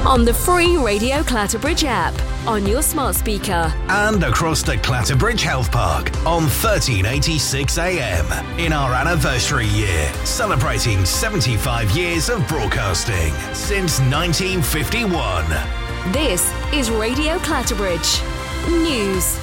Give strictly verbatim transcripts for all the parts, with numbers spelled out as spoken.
on the free Radio Clatterbridge app, on your smart speaker, and across the Clatterbridge Health Park on thirteen eighty-six A M in our anniversary year, celebrating seventy-five years of broadcasting since nineteen fifty-one. This is Radio Clatterbridge News.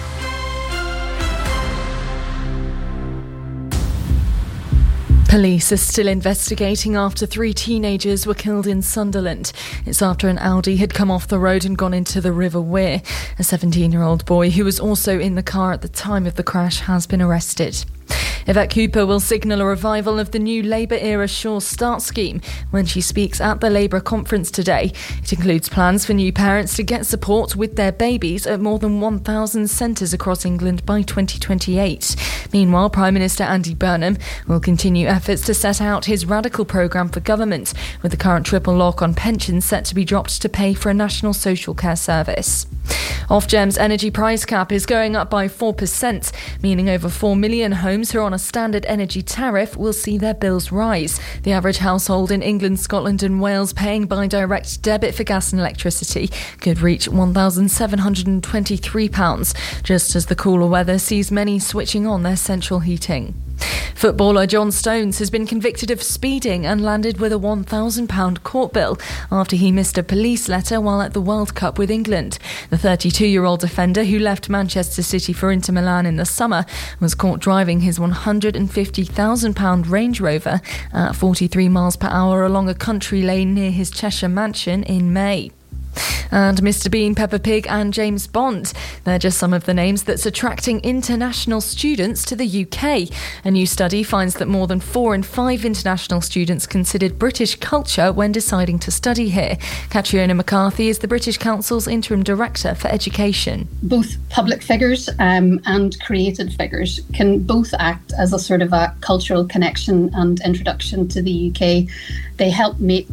Police are still investigating after three teenagers were killed in Sunderland. It's after an Audi had come off the road and gone into the River Wear. A seventeen-year-old boy who was also in the car at the time of the crash has been arrested. Yvette Cooper will signal a revival of the new Labour-era Sure Start scheme when she speaks at the Labour conference today. It includes plans for new parents to get support with their babies at more than one thousand centres across England by twenty twenty-eight. Meanwhile, Prime Minister Andy Burnham will continue efforts to set out his radical programme for government, with the current triple lock on pensions set to be dropped to pay for a national social care service. Ofgem's energy price cap is going up by four percent, meaning over four million homes who are on a standard energy tariff will see their bills rise. The average household in England, Scotland and Wales paying by direct debit for gas and electricity could reach one thousand seven hundred twenty-three pounds, just as the cooler weather sees many switching on their central heating. Footballer John Stones has been convicted of speeding and landed with a one thousand pounds court bill after he missed a police letter while at the World Cup with England. The thirty-two-year-old defender, who left Manchester City for Inter Milan in the summer, was caught driving his one hundred fifty thousand pounds Range Rover at forty-three miles per hour along a country lane near his Cheshire mansion in May. And Mister Bean, Peppa Pig and James Bond. They're just some of the names that's attracting international students to the U K. A new study finds that more than four in five international students considered British culture when deciding to study here. Catriona McCarthy is the British Council's Interim Director for Education. Both public figures um, and created figures can both act as a sort of a cultural connection and introduction to the U K. They help make